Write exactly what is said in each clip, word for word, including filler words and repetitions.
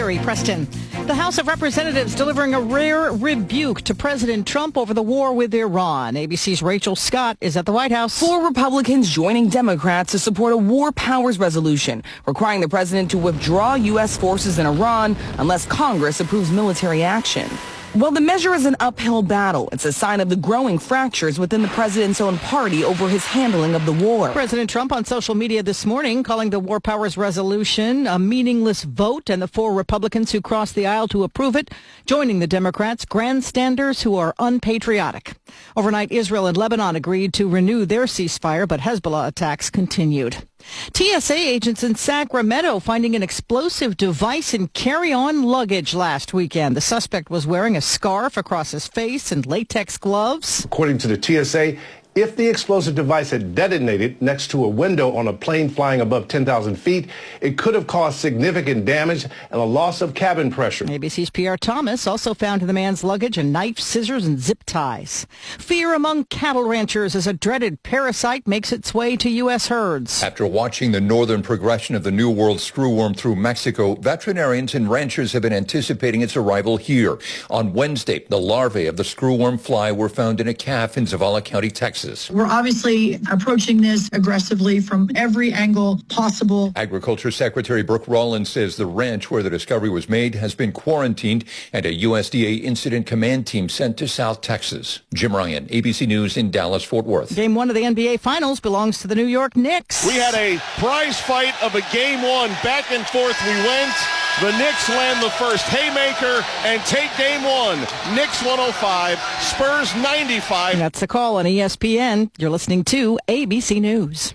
Sherry Preston. The House of Representatives delivering a rare rebuke to President Trump over the war with Iran. A B C's Rachel Scott is at the White House. Four Republicans joining Democrats to support a war powers resolution requiring the president to withdraw U S forces in Iran unless Congress approves military action. While the measure is an uphill battle, it's a sign of the growing fractures within the president's own party over his handling of the war. President Trump on social media this morning calling the War Powers Resolution a meaningless vote, and the four Republicans who crossed the aisle to approve it joining the Democrats, grandstanders who are unpatriotic. Overnight, Israel and Lebanon agreed to renew their ceasefire, but Hezbollah attacks continued. T S A agents in Sacramento finding an explosive device in carry-on luggage last weekend. The suspect was wearing a scarf across his face and latex gloves. According to the T S A, if the explosive device had detonated next to a window on a plane flying above ten thousand feet, it could have caused significant damage and a loss of cabin pressure. A B C's Pierre Thomas also found in the man's luggage a knife, scissors, and zip ties. Fear among cattle ranchers as a dreaded parasite makes its way to U S herds. After watching the northern progression of the New World screwworm through Mexico, veterinarians and ranchers have been anticipating its arrival here. On Wednesday, the larvae of the screwworm fly were found in a calf in Zavala County, Texas. We're obviously approaching this aggressively from every angle possible. Agriculture Secretary Brooke Rollins says the ranch where the discovery was made has been quarantined and a U S D A incident command team sent to South Texas. Jim Ryan, A B C News in Dallas, Fort Worth. Game one of the N B A Finals belongs to the New York Knicks. We had a prize fight of a game one. Back and forth we went. The Knicks land the first haymaker and take game one. Knicks one oh five, Spurs ninety-five. And that's the call on E S P N. You're listening to A B C News.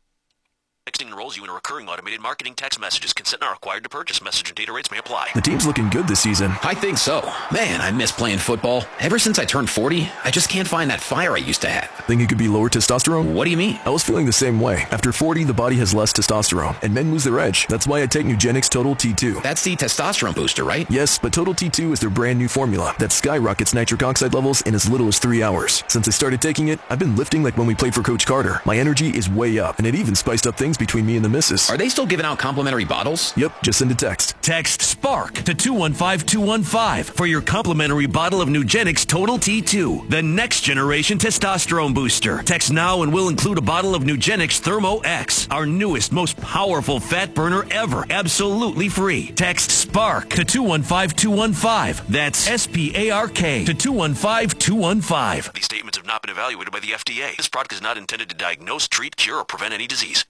Texting enrolls you in a recurring automated marketing text messages. Consent not required to purchase. Message and data rates may apply. The team's looking good this season. I think so. Man, I miss playing football. Ever since I turned forty, I just can't find that fire I used to have. Think it could be lower testosterone? What do you mean? I was feeling the same way. After forty, the body has less testosterone, and men lose their edge. That's why I take Nugenix Total T two. That's the testosterone booster, right? Yes, but Total T two is their brand new formula that skyrockets nitric oxide levels in as little as three hours. Since I started taking it, I've been lifting like when we played for Coach Carter. My energy is way up, and it even spiced up things between me and the missus. Are they still giving out complimentary bottles? Yep, just send a text. Text SPARK to two one five two one five for your complimentary bottle of Nugenix Total T two, the next generation testosterone booster. Text now and we'll include a bottle of Nugenix Thermo X, our newest, most powerful fat burner ever, absolutely free. Text SPARK to two one five two one five. That's S P A R K to two one five two one five. These statements have not been evaluated by the F D A. This product is not intended to diagnose, treat, cure, or prevent any disease.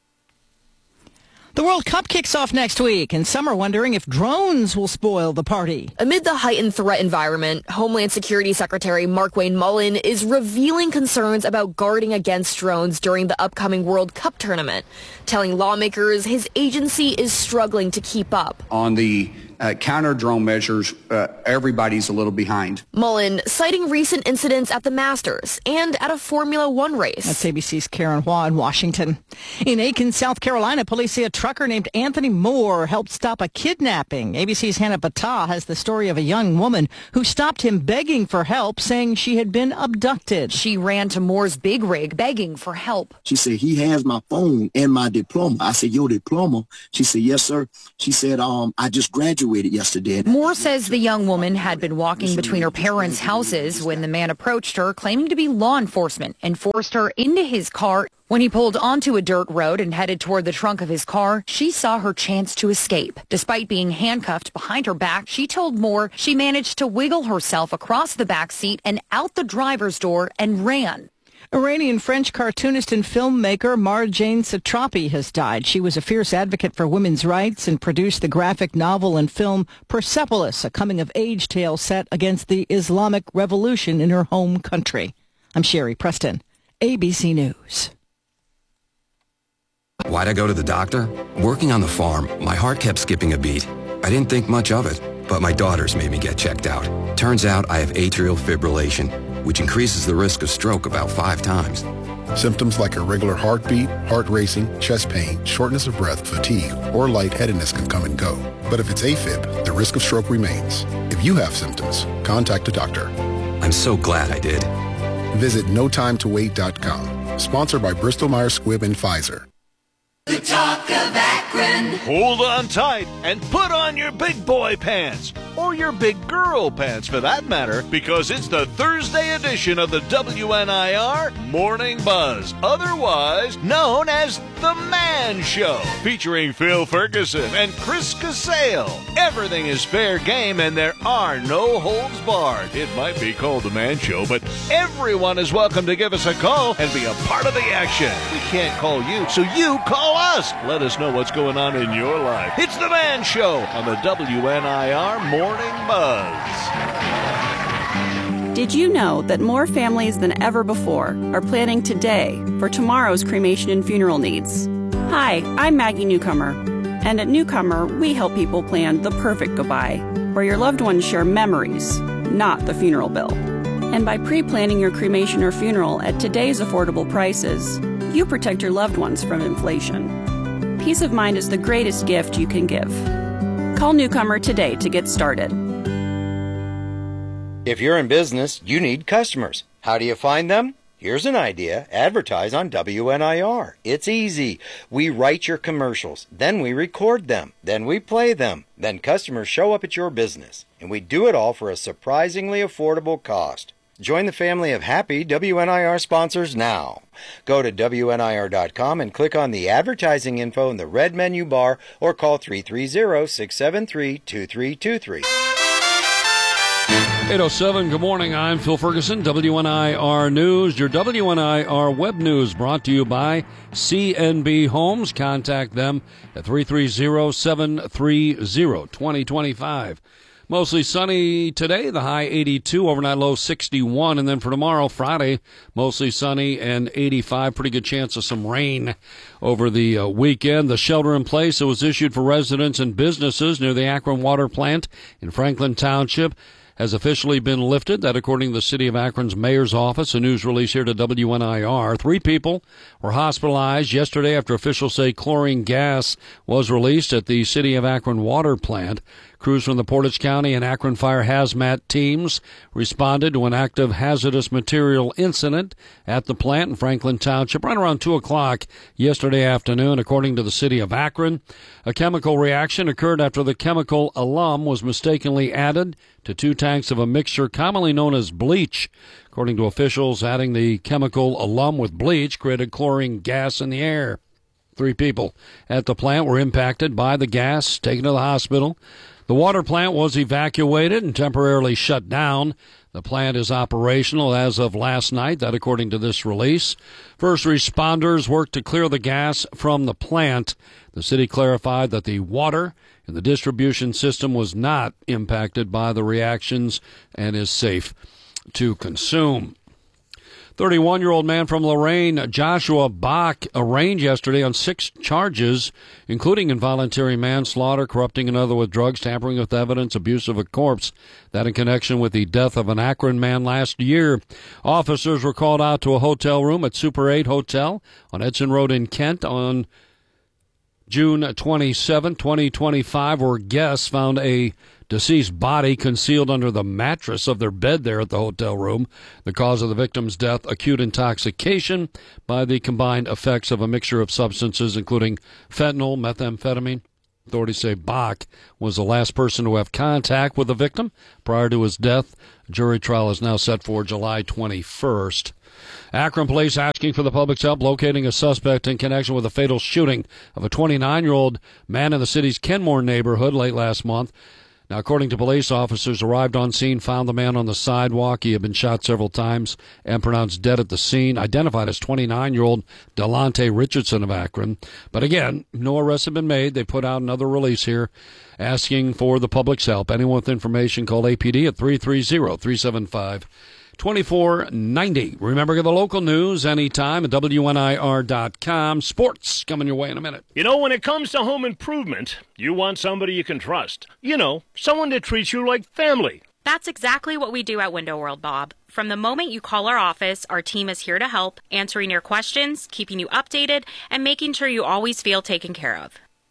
The World Cup kicks off next week, and some are wondering if drones will spoil the party. Amid the heightened threat environment, Homeland Security Secretary Markwayne Mullin is revealing concerns about guarding against drones during the upcoming World Cup tournament, telling lawmakers his agency is struggling to keep up. On the Uh, counter-drone measures, uh, everybody's a little behind. Mullin citing recent incidents at the Masters and at a Formula One race. That's A B C's Karen Hua in Washington. In Aiken, South Carolina, police say a trucker named Anthony Moore helped stop a kidnapping. A B C's Hannah Battah has the story of a young woman who stopped him begging for help, saying she had been abducted. She ran to Moore's big rig begging for help. She said, he has my phone and my diploma. I said, your diploma? She said, yes, sir. She said, um, I just graduated yesterday. Moore says the young woman had been walking between her parents' houses when the man approached her, claiming to be law enforcement, and forced her into his car. When he pulled onto a dirt road and headed toward the trunk of his car, she saw her chance to escape. Despite being handcuffed behind her back, she told Moore she managed to wiggle herself across the back seat and out the driver's door and ran. Iranian-French cartoonist and filmmaker Marjane Satrapi has died. She was a fierce advocate for women's rights and produced the graphic novel and film Persepolis, a coming-of-age tale set against the Islamic Revolution in her home country. I'm Sherry Preston, A B C News. Why'd I go to the doctor? Working on the farm, my heart kept skipping a beat. I didn't think much of it, but my daughters made me get checked out. Turns out I have atrial fibrillation, which increases the risk of stroke about five times. Symptoms like irregular heartbeat, heart racing, chest pain, shortness of breath, fatigue, or lightheadedness can come and go. But if it's AFib, the risk of stroke remains. If you have symptoms, contact a doctor. I'm so glad I did. Visit no time to wait dot com. Sponsored by Bristol Myers Squibb and Pfizer. The talk of Akron. Aaron. Hold on tight and put on your big boy pants, or your big girl pants for that matter, because it's the Thursday edition of the W N I R Morning Buzz, otherwise known as The Man Show, featuring Phil Ferguson and Chris Casale. Everything is fair game and there are no holds barred. It might be called The Man Show, but everyone is welcome to give us a call and be a part of the action. We can't call you, so you call us. Let us know what's going on in your life. It's The Man Show on the W N I R Morning Buzz. Did you know that more families than ever before are planning today for tomorrow's cremation and funeral needs? Hi, I'm Maggie Newcomer, and at Newcomer, we help people plan the perfect goodbye, where your loved ones share memories, not the funeral bill. And by pre-planning your cremation or funeral at today's affordable prices, you protect your loved ones from inflation. Peace of mind is the greatest gift you can give. Call Newcomer today to get started. If you're in business, you need customers. How do you find them? Here's an idea. Advertise on W N I R. It's easy. We write your commercials, then we record them, then we play them. Then customers show up at your business, and we do it all for a surprisingly affordable cost. Join the family of happy W N I R sponsors now. Go to W N I R dot com and click on the advertising info in the red menu bar or call three three zero, six seven three, two three two three. eight oh seven, good morning. I'm Phil Ferguson, W N I R News. Your W N I R web news brought to you by C N B Homes. Contact them at three three zero, seven three zero, two zero two five. Mostly sunny today, the high eighty-two, overnight low sixty-one. And then for tomorrow, Friday, mostly sunny and eighty-five. Pretty good chance of some rain over the uh, weekend. The shelter in place that was issued for residents and businesses near the Akron Water Plant in Franklin Township has officially been lifted. That according to the City of Akron's mayor's office. A news release here to W N I R. Three people were hospitalized yesterday after officials say chlorine gas was released at the City of Akron water plant. Crews from the Portage County and Akron Fire hazmat teams responded to an active hazardous material incident at the plant in Franklin Township right around two o'clock yesterday afternoon. According to the City of Akron, a chemical reaction occurred after the chemical alum was mistakenly added to two tanks of a mixture commonly known as bleach. According to officials, adding the chemical alum with bleach created chlorine gas in the air. Three people at the plant were impacted by the gas, taken to the hospital. The water plant was evacuated and temporarily shut down. The plant is operational as of last night, that according to this release. First responders worked to clear the gas from the plant. The city clarified that the water in the distribution system was not impacted by the reactions and is safe to consume. thirty-one-year-old man from Lorain, Joshua Bach, arraigned yesterday on six charges, including involuntary manslaughter, corrupting another with drugs, tampering with evidence, abuse of a corpse. That in connection with the death of an Akron man last year. Officers were called out to a hotel room at Super eight Hotel on Edson Road in Kent on June twenty-seventh, twenty twenty-five, where guests found a deceased body concealed under the mattress of their bed there at the hotel room. The cause of the victim's death, acute intoxication by the combined effects of a mixture of substances, including fentanyl, methamphetamine. Authorities say Bach was the last person to have contact with the victim prior to his death. A jury trial is now set for July twenty-first. Akron police asking for the public's help locating a suspect in connection with a fatal shooting of a twenty-nine-year-old man in the city's Kenmore neighborhood late last month. Now, according to police, officers arrived on scene, found the man on the sidewalk. He had been shot several times and pronounced dead at the scene, identified as twenty-nine-year-old Delonte Richardson of Akron. But again, no arrests have been made. They put out another release here asking for the public's help. Anyone with information, call A P D at three three zero, three seven five, two four nine zero. Remember, get the local news anytime at W N I R dot com. Sports coming your way in a minute. You know, when it comes to home improvement, you want somebody you can trust. You know, someone that treats you like family. That's exactly what we do at Window World, Bob. From the moment you call our office, our team is here to help, answering your questions, keeping you updated, and making sure you always feel taken care of.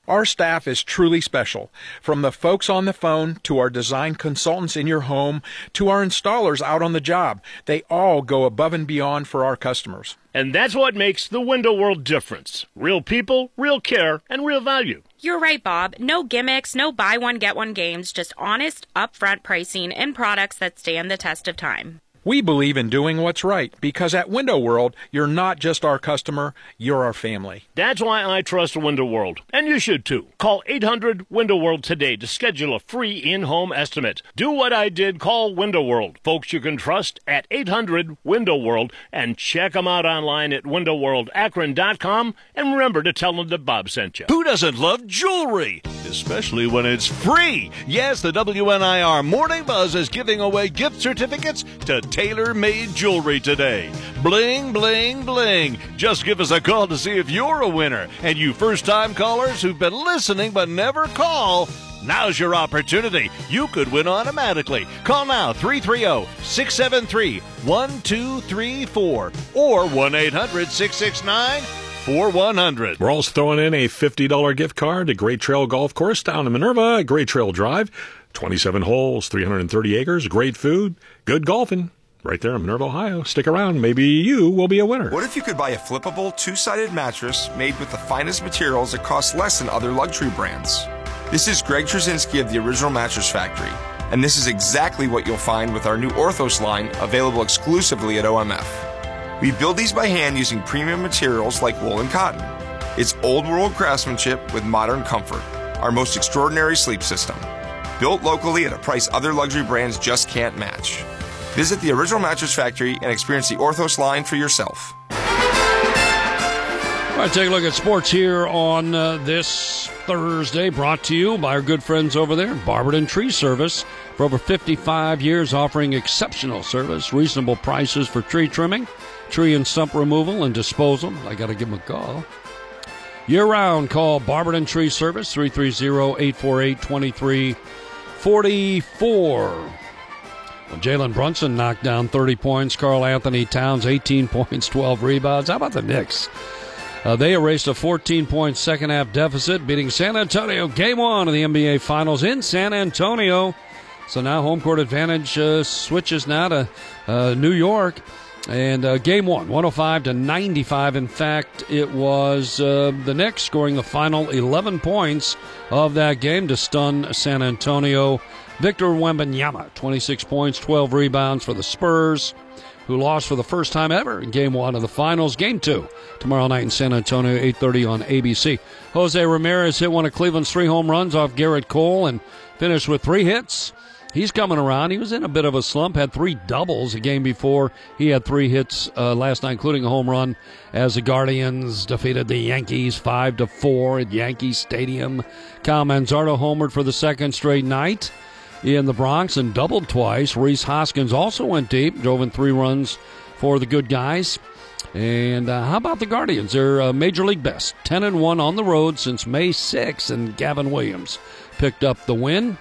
Our staff is truly special. From the folks on the phone to our design consultants in your home to our installers out on the job, they all go above and beyond for our customers. And that's what makes the Window World difference. Real people, real care, and real value. You're right, Bob. No gimmicks, no buy one, get one games, just honest, upfront pricing and products that stand the test of time. We believe in doing what's right because at Window World, you're not just our customer, you're our family. That's why I trust Window World, and you should too. Call eight hundred Window World today to schedule a free in-home estimate. Do what I did, call Window World. Folks you can trust at eight hundred Window World, and check them out online at window world akron dot com, and remember to tell them that Bob sent you. Who doesn't love jewelry? Especially when it's free. Yes, the W N I R Morning Buzz is giving away gift certificates to tailor-made jewelry today. Bling, bling, bling. Just give us a call to see if you're a winner. And you first-time callers who've been listening but never call, now's your opportunity. You could win automatically. Call now, three three zero, six seven three, one two three four or one eight hundred, six six nine, four one zero zero. We're also throwing in a fifty dollars gift card to Great Trail Golf Course down in Minerva, Great Trail Drive. twenty-seven holes, three hundred thirty acres, great food, good golfing. Right there in Minerva, Ohio. Stick around. Maybe you will be a winner. What if you could buy a flippable, two-sided mattress made with the finest materials that cost less than other luxury brands? This is Greg Trzynski of the Original Mattress Factory, and this is exactly what you'll find with our new Orthos line, available exclusively at O M F. We build these by hand using premium materials like wool and cotton. It's old-world craftsmanship with modern comfort, our most extraordinary sleep system. Built locally at a price other luxury brands just can't match. Visit the Original Mattress Factory and experience the Orthos line for yourself. All right, take a look at sports here on uh, this Thursday, brought to you by our good friends over there, Barberton Tree Service. For over fifty-five years, offering exceptional service, reasonable prices for tree trimming, tree and stump removal, and disposal. I got to give them a call. Year-round, call Barberton Tree Service, three three zero, eight four eight, two three four four. Well, Jalen Brunson knocked down thirty points. Karl Anthony Towns, eighteen points, twelve rebounds. How about the Knicks? Uh, they erased a fourteen-point second-half deficit, beating San Antonio game one of the N B A Finals in San Antonio. So now home court advantage uh, switches now to uh, New York. And uh, game one, one oh five to ninety-five. In fact, it was uh, the Knicks scoring the final eleven points of that game to stun San Antonio. Victor Wembanyama, twenty-six points, twelve rebounds for the Spurs, who lost for the first time ever in game one of the finals. Game two, tomorrow night in San Antonio, eight thirty on A B C. Jose Ramirez hit one of Cleveland's three home runs off Garrett Cole and finished with three hits. He's coming around. He was in a bit of a slump, had three doubles a game before. He had three hits uh, last night, including a home run, as the Guardians defeated the Yankees five to four at Yankee Stadium. Kyle Manzardo homered for the second straight night in the Bronx and doubled twice. Rhys Hoskins also went deep, drove in three runs for the good guys. And uh, how about the Guardians? They're uh, Major League best, ten and one on the road since May sixth, and Gavin Williams picked up the win.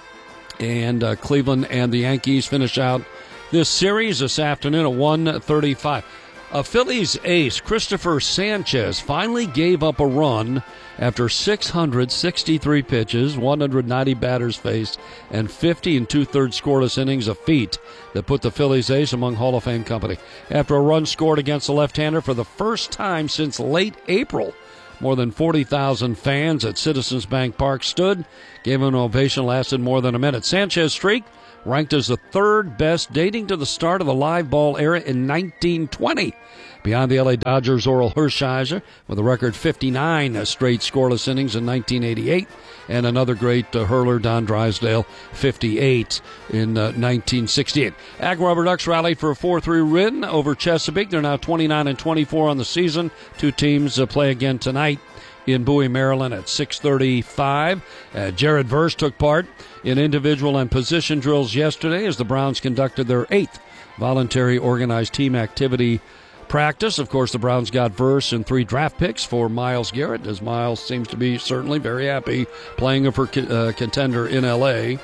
And uh, Cleveland and the Yankees finish out this series this afternoon at one thirty-five. A Phillies ace, Christopher Sanchez, finally gave up a run after six hundred sixty-three pitches, one hundred ninety batters faced, and fifty and two-thirds scoreless innings, a feat that put the Phillies ace among Hall of Fame company. After a run scored against the left-hander for the first time since late April, more than forty thousand fans at Citizens Bank Park stood, gave him an ovation, lasted more than a minute. Sanchez's streak ranked as the third best dating to the start of the live ball era in nineteen twenty. Behind the L A Dodgers' Oral Hershiser with a record fifty-nine straight scoreless innings in nineteen eighty-eight, and another great uh, hurler, Don Drysdale, fifty-eight in uh, nineteen sixty-eight. Ag Rubber Ducks rallied for a four three win over Chesapeake. They're now twenty-nine and twenty-four on the season. Two teams uh, play again tonight in Bowie, Maryland at six thirty-five. Uh, Jared Verse took part in individual and position drills yesterday as the Browns conducted their eighth voluntary organized team activity practice. Of course, the Browns got Verse and three draft picks for Myles Garrett, as Myles seems to be certainly very happy playing for uh, contender in L A.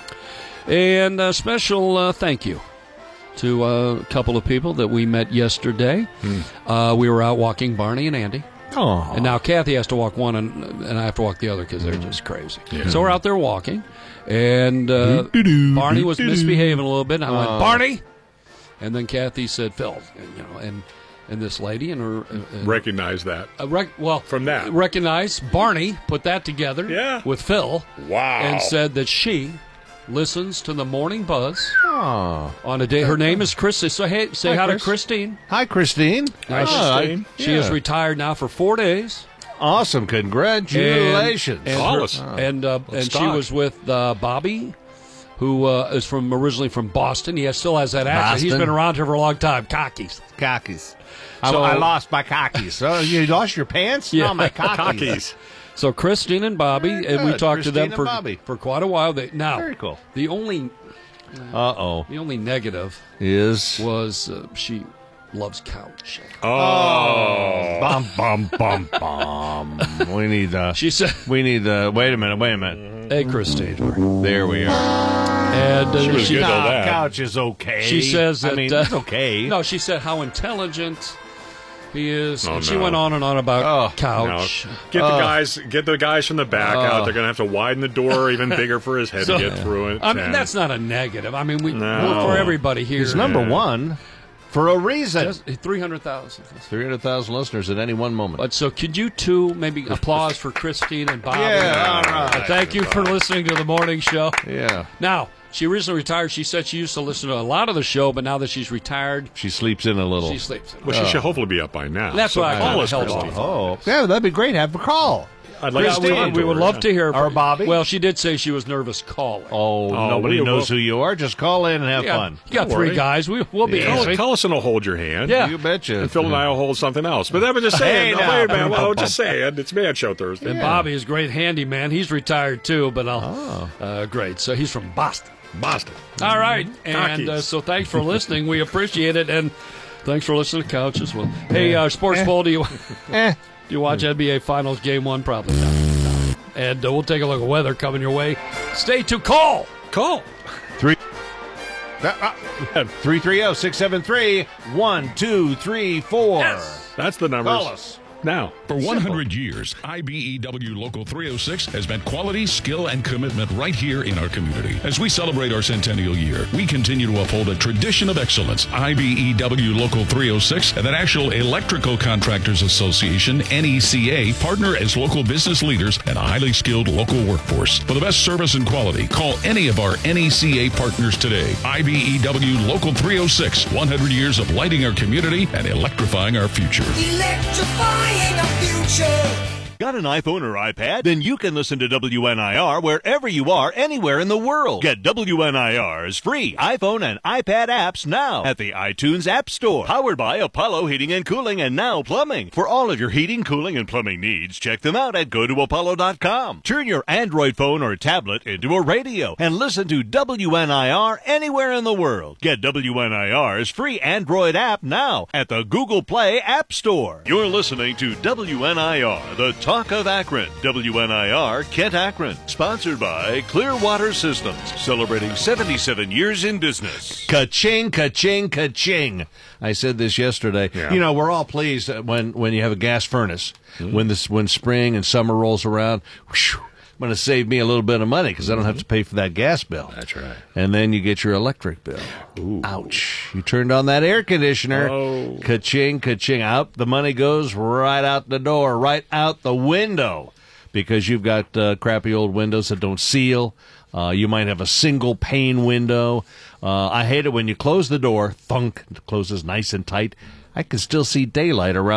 And a special uh, thank you to uh, a couple of people that we met yesterday. Hmm. Uh, we were out walking Barney and Andy. Oh. And now Kathy has to walk one, and, and I have to walk the other because they're just crazy. Yeah. So we're out there walking, and uh, Barney was misbehaving a little bit. And I went, Oh. Barney! And then Kathy said, Phil. And, you know, and and this lady and her... Uh, Recognize that. Uh, rec- well, from that. Recognize Barney put that together yeah. with Phil. Wow. And said that she listens to the Morning Buzz Oh. on a day. Her name is Chris. So hey, say hi, Hi, to Chris. Christine. Hi, Christine. Hi, Christine. Oh, She yeah. is retired now for four days. Awesome. Congratulations. And, and, Flawless. her- and, uh, and she stock. was with uh, Bobby, who uh, is from originally from Boston. He has, still has that accent. He's Boston. been around here for a long time. Cockies. Cockies. So- I, I lost my cockies. Oh, you lost your pants? Yeah. No, my cockies. Cockies. So Christine and Bobby, and we good. talked to them Christine for, and Bobby. for quite a while. They, now, Very cool. the only Uh-oh. the only negative Is... was uh, she loves couch. Oh. Bum, bum, bum, bum. We need, uh... She said, We need, uh... Wait a minute, wait a minute. "Hey, Christine." There we are. And uh, She was good Nah, at that. couch is okay. She says that I mean, uh, it's okay. No, she said how intelligent he is. Oh, and she no. went on and on about Oh, couch. No. Get the Oh. guys, get the guys from the back Oh. out. They're going to have to widen the door even bigger for his head So- to get through it. I mean, And- that's not a negative. I mean, we No. for everybody here. He's number Yeah. one for a reason. three hundred thousand. three hundred thousand listeners at any one moment. But so, could you two maybe applause for Christine and Bobby? Yeah, all right. And thank you for listening to the morning show. Yeah. Now, she recently retired. She said she used to listen to a lot of the show, but now that she's retired, She sleeps in a little. she sleeps. Well, she should hopefully be up by now. That's what I call kinda us, held Christine. off. Oh, yeah, that'd be great. Have a call. I'd like Yeah, to we, talk to we would her, love yeah. to hear Or from Bobby? Well, she did say she was nervous calling. Oh, Oh, nobody we knows will- who you are. Just call in and have you got, fun. You got Don't three worry. guys. We, we'll be Call, easy. Collison will hold your hand. Yeah. You betcha. And Phil and I will hold something else. But that was just saying. Hey, no, now. wait a minute. Well, just saying. It's Man Show Thursday. And Bobby is a great handyman. He's retired too, but I'll, uh, great. So he's from Boston. Boston. All right, and Cockies. uh, so thanks for listening. We appreciate it, and thanks for listening to Couch as well. Hey, uh, Sports Bowl, do you Eh. do you watch N B A Finals Game One? Probably not. And uh, we'll take a look at weather coming your way. Stay to call. Call. Three. Three three zero six seven three one two three four. That's the numbers. Call us. Now. For one hundred years, I B E W Local three oh six has meant quality, skill, and commitment right here in our community. As we celebrate our centennial year, we continue to uphold a tradition of excellence. I B E W Local three oh six and the National Electrical Contractors Association, N E C A, partner as local business leaders and a highly skilled local workforce. For the best service and quality, call any of our N E C A partners today. I B E W Local three oh six, one hundred years of lighting our community and electrifying our future. Electrifying a future. Got an iPhone or iPad? Then you can listen to W N I R wherever you are, anywhere in the world. Get W N I R's free iPhone and iPad apps now at the iTunes App Store. Powered by Apollo Heating and Cooling and Now Plumbing. For all of your heating, cooling, and plumbing needs, check them out at go to apollo dot com. Turn your Android phone or tablet into a radio and listen to W N I R anywhere in the world. Get W N I R's free Android app now at the Google Play App Store. You're listening to W N I R, the Talk of Akron. W N I R Kent Akron. Sponsored by Clearwater Systems. Celebrating seventy-seven years in business. Ka-ching, ka-ching, ka-ching. I said this yesterday. Yeah. You know, we're all pleased when, when you have a gas furnace. When this when spring and summer rolls around, whew, going to save me a little bit of money because I don't have to pay for that gas bill. That's right. And then you get your electric bill. Ooh. Ouch. You turned on that air conditioner. Oh. Ka-ching, ka-ching. Out. The money goes right out the door, right out the window because you've got uh, crappy old windows that don't seal. Uh, you might have a single pane window. Uh, I hate it when you close the door, thunk, it closes nice and tight. I can still see daylight around